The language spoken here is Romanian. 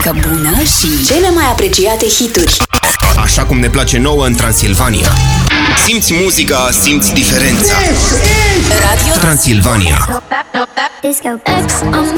muzică bună și cele mai apreciate hituri. Așa cum ne place nouă în Transilvania. Simți muzica, simți diferența. Radio Transilvania. Disco.